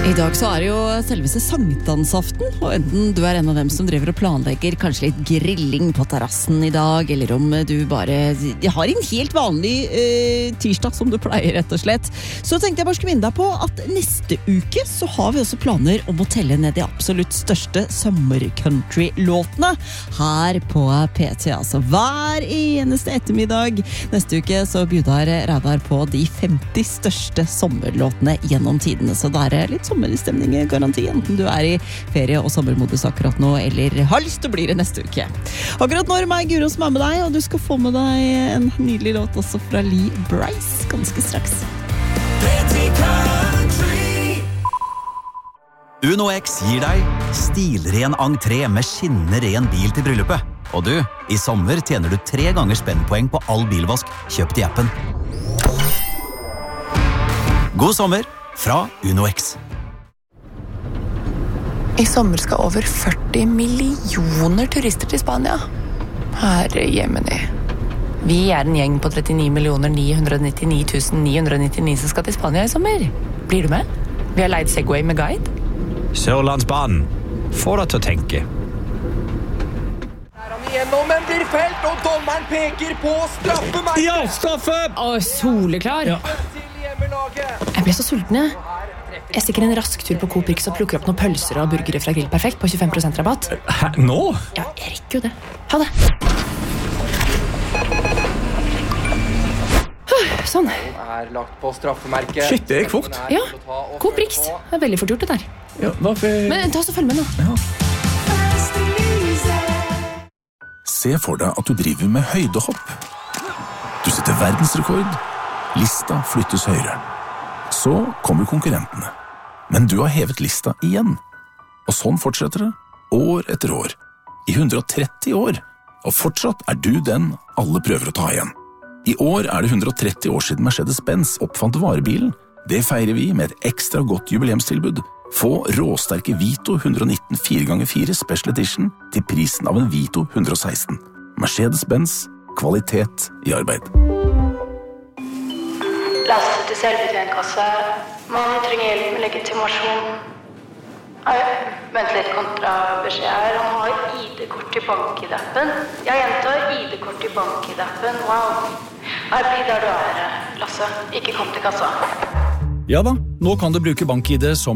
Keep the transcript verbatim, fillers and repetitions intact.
I dag så er det jo selveste sankthansaften, og enten du er en av dem som driver og planlegger kanskje litt grilling på terrassen i dag, eller om du bare har en helt vanlig eh, tirsdag som du pleier rett og slett, så tenkte jeg bare skulle minne deg på at neste uke så har vi også planer om å telle ned de absolutt største sommercountry-låtene her på P T, altså hver eneste ettermiddag. Neste uke så bjuder Reidar på de femti største sommerlåtene gjennom tidene, så det er litt sommerstemning i garanti, enten du er i ferie og sommermodus akkurat nå, eller har lyst til å bli det neste uke. Akkurat nå er det meg, Guro, som er med deg, og du skal få med deg en nydelig låt også fra Lee Brice ganske straks. Uno X gir deg stilren entré med skinnende ren bil til bryllupet. Og du, i sommer tjener du tre ganger spennpoeng på all bilvask kjøpt i appen. God sommer fra Uno X. I sommer skal over førti millioner turister til Spania. Herre jemini. Vi er en gjeng på trettini millioner ni hundre nittini tusen ni hundre nittini som skal til Spania i sommer. Blir du med? Vi har leid Segway med guide. Sørlandsbanen. Få deg til å tenke. Der er han igjennom, men blir felt, og dommeren peker på straffemerket. Ja, straffe! Å, soleklar. Ja. Jeg ble så sulten, jeg. Jeg stikker en rask tur på Coop Rix og plukker opp noen pølser og burgere fra Grill Perfekt på tjuefem prosent rabatt. Hæ, nå? Ja, jeg rekker jo det. Ha det. Sånn. Er lagt på straffemerket. Shit, det gikk fort. Ja, Coop Rix. Det er veldig fort gjort det der. Ja, hvorfor... Men ta så følg med nå. Ja. Se for deg at du driver med høydehopp. Du setter verdensrekord. Lista flyttes høyere. Så kommer konkurrentene. Men du har hevet lista igjen. Og sånn fortsetter det, år etter år. I hundre og tretti år. Og fortsatt er du den alle prøver å ta igjen. I år er det hundre og tretti år siden Mercedes-Benz oppfant varebilen. Det feirer vi med et ekstra godt jubileumstilbud. Få råsterke Vito hundre og nitten fire ganger fire Special Edition til prisen av en Vito hundre og seksten. Mercedes-Benz, kvalitet i arbeid. Lastet til selvbetjentkasse. Man trenger hjelp med legitimasjon. Nei, vent litt kontra beskjed her. Han har I D-kort i bank-I-D-appen. Jeg gjentar I D-kort i bank-I-D-appen. Wow. Her blir der du er, Lasse. Ikke kom til kassa. Ja da, nå kan du bruke bank-I D som